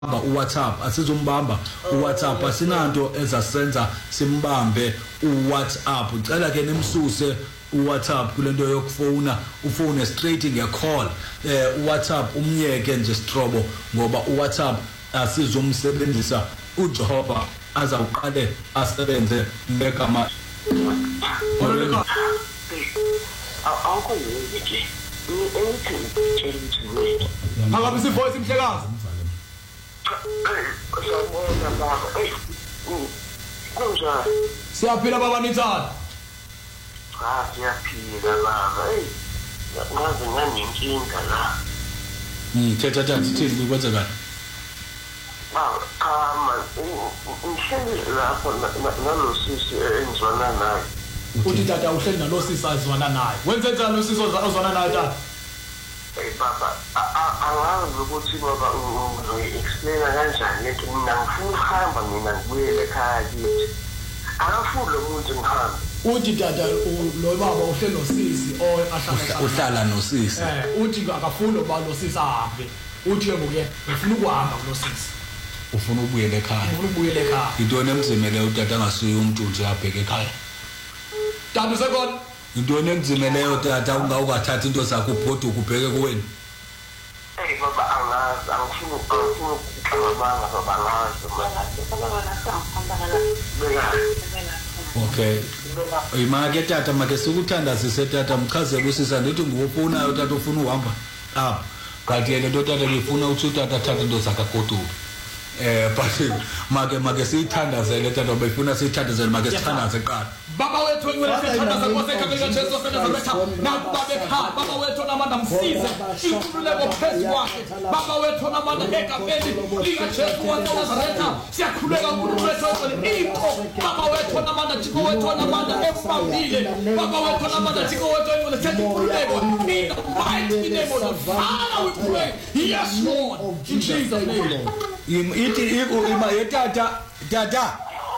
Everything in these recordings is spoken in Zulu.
uWhatsApp asizombamba uWhatsApp asinanto ezasenza simbambe uWhatsApp ucela ke nimsuse uWhatsApp kulento yokufona ufone straight ngecall uWhatsApp umyeke nje strobo ngoba uWhatsApp asizomsebenzisa uJehova azawuqale asebenze ngegama awukho yini Akabe sivoice imhlekazi. Sawubona baba. Kunjani? Siyaphila baba nithanda. Cha siyaphila baba. Ngaze nganenkinga la. Thetha thini kwenzekani? Ngihleli lapho nalosisi engizwana naye. Uthi tata uhleli nalosisi azwana naye. Wenze njani losisi ozwana naye tata? Baba, angazi ukuthi baba ngizoyi-explain kanjani lento mina ngifuna ukuhamba mina ngibuyele ekhaya kithi. Akafuni lo muntu ngihambe. Uthi tata lo baba uhleli nosisi uhlala nosisi. Uthi akafuni lo baba nosisi ahambe. Uthi ke ngokuye ufuna ukuhamba kulosisi. Ufuna ukubuyela ekhaya. Ufuna ukubuyela ekhaya. Into nemzimele utata angasuye umuntu nje abheke ekhaya. Tata usekhona? Into nemzimeleyo tata ungawukathatha into zakho ubhoduka ubheke kuwena. Baba angazi angifuni ukuxabanga baba angazi. Okay. Imake tata make sikuthandazise tata mchazela usisa ndithi ngufunayo tata ufuna uhamba. Kanti yena into tata ngifuna ukuthi utata thatha into zakhe goduka. But make siyithandazele tata befuna siyithandazele make sithandaze eqala. Baba wethu wena sithandaza kwasekhaya kaJesu sithandaza nakubabe ekhaya baba wethu namanda msize inkululeko phezu kwakhe baba wethu namanda egameni likaJesu waNazaretha siyakhuleka uNkulunkulu wethu into baba wethu namanda Thixo wethu namanda efambile baba wethu namanda Thixo wethu ngone siyakhuleka in the mighty name of the Father we pray yes Lord in Jesus name ithi ima yetata tata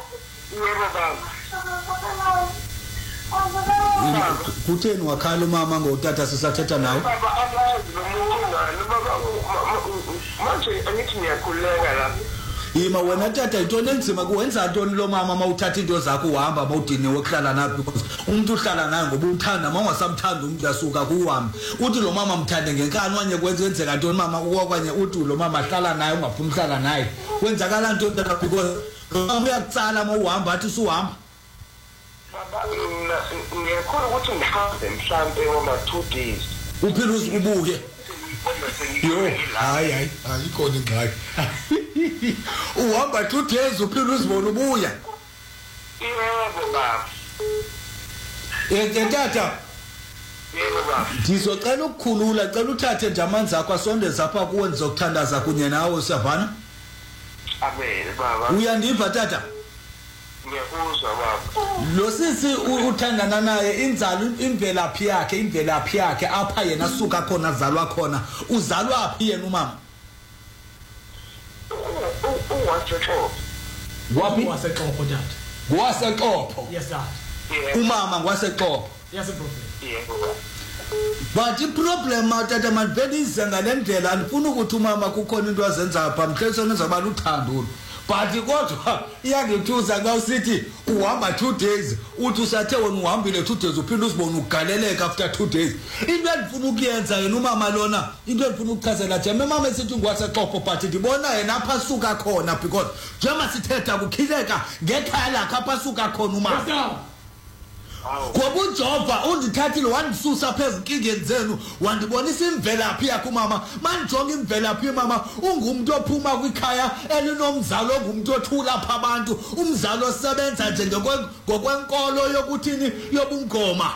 kutheni wakhala umama ngotata sisathetha nawe manje angithi niyakhuleka la ima wena tata intoni enzima kuwenza ntoni lo mama mawuthatha into zakho uhamba mawudiniwe kuhlala naye because umuntu uhlala naye ngoba uthanda mawangasamthanda umuntu asuka kuhambe uthi lo mama mthande ngenkani wanye kwenzeka ntoni mama okwanye uthi lo mama ahlala naye ungafuna ukuhlala naye kwenzakala ntoni tata because lo mama uyakutsala mawuhamba athi usuhamba baba ngiyakhona ukuthi ngihambe mhlambe ngoma 2 days uphila ubuke yo hayi ikhona ingxaki uhamba 2 days uphila uzibona ubuya yebo baba tata yebo baba ngizocela ukukhulula cela uthathe nje amanzi akho asondeza apha kuwe ngizokuthandaza kunye nawe siyavana amen baba uyandiva tata ngiyakuzwa baba lo sisi uthandana naye inzalo imvelaphi yakhe apha yena suka khona azalwa khona uzalwa phi yena umama wapi waseXhopho tata waseXhopho yes dad umama ngwaseXhopho yes prophet yebo but iproblem tata mandibenize ngalendlela andifuna ukuthi umama kukhona into azenza apha mhlesona ezabala uthando but kodwa iyangithusa xa usithi uhamba 2 days uthi usathe wena uhambile 2 days uphinde uzibone ugaleleka after 2 days into endifuna ukuyenza yena umama lona into endifuna ukuchazela nje mama esithi ngwaseXhopho but ndibona yena apha suka khona because njengoba sithetha kukhileka ngekhaya lakhe apha suka khona umama ngoba uJehova undithathile wandisusa phezulu inkingeni zenu wandibonisa imvelaphi yakhe umama manjonga imvelaphi mama ungumuntu ophuma kwikhaya elinomzalo ongumuntu othula apha abantu umzalo osebenza nje ngokwenkolo yokuthini yobungoma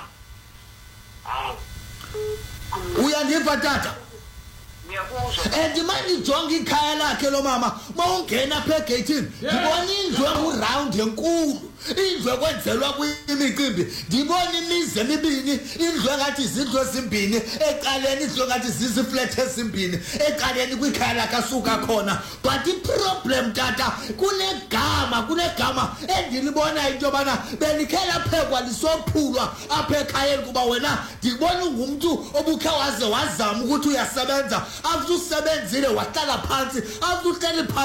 uyandiva tata mandijonga ikhaya lakhe lo mama mawungena apha egeyithini ndibona indlu enguround enkulu indlu ekwenzelwa kwimicimbi ndibona imizi emibini indlu engathi izindlu ezimbini eqaleni indlu engathi ziziflat ezimbini eqaleni kwikhaya lakasuka khona but iproblem tata kunegama endilibona into yobana benikhela phekwa lisophulwa apha ekhayeni kuba wena ndibona ungumntu obukhe waze wazama ukuthi uyasebenza after usebenzile wahlala phansi after uhleli